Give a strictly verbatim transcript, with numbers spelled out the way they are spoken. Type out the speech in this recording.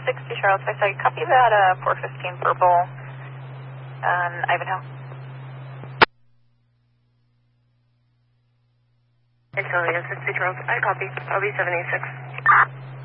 sixty Charlotte, I saw you copy that, uh, four fifteen purple on Ivanhoe. Antonio, sixty Charles, I copy. I'll be seven eight six.